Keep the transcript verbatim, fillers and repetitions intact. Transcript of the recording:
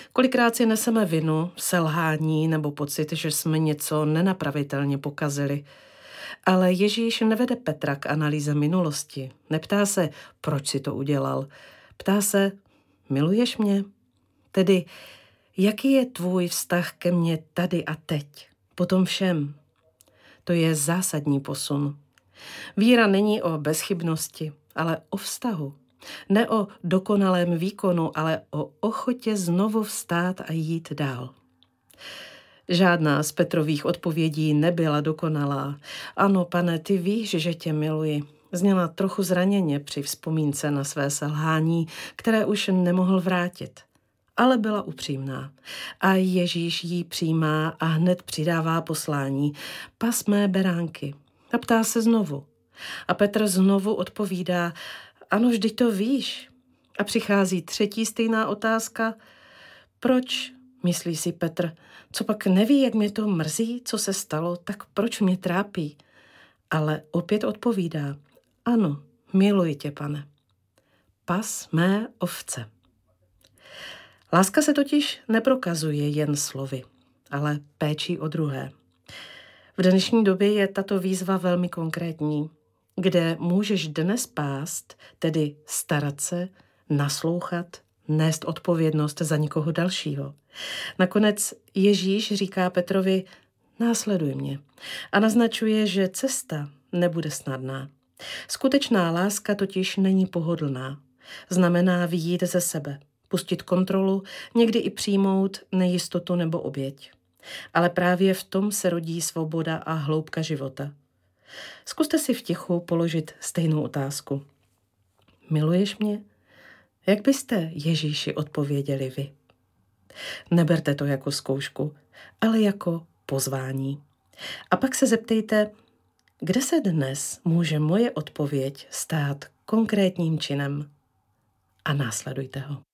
Kolikrát si neseme vinu, selhání nebo pocit, že jsme něco nenapravitelně pokazili. Ale Ježíš nevede Petra k analýze minulosti. Neptá se, proč si to udělal. Ptá se, miluješ mě? Tedy, jaký je tvůj vztah ke mně tady a teď, po tom všem? To je zásadní posun. Víra není o bezchybnosti, ale o vztahu. Ne o dokonalém výkonu, ale o ochotě znovu vstát a jít dál. Žádná z Petrových odpovědí nebyla dokonalá. Ano, pane, ty víš, že tě miluji. Zněla trochu zraněně při vzpomínce na své selhání, které už nemohl vrátit. Ale byla upřímná. A Ježíš jí přijímá a hned přidává poslání. Pas mé beránky. A ptá se znovu. A Petr znovu odpovídá, ano, vždyť to víš. A přichází třetí stejná otázka. Proč, myslí si Petr, co pak neví, jak mě to mrzí, co se stalo, tak proč mě trápí? Ale opět odpovídá, ano, miluji tě, pane. Pas mé ovce. Láska se totiž neprokazuje jen slovy, ale péčí o druhé. V dnešní době je tato výzva velmi konkrétní, kde můžeš dnes pást, tedy starat se, naslouchat, nést odpovědnost za někoho dalšího. Nakonec Ježíš říká Petrovi, následuj mě a naznačuje, že cesta nebude snadná. Skutečná láska totiž není pohodlná. Znamená vyjít ze sebe, pustit kontrolu, někdy i přijmout nejistotu nebo oběť. Ale právě v tom se rodí svoboda a hloubka života. Zkuste si v tichu položit stejnou otázku. Miluješ mě? Jak byste Ježíši odpověděli vy? Neberte to jako zkoušku, ale jako pozvání. A pak se zeptejte, kde se dnes může moje odpověď stát konkrétním činem? A následujte ho.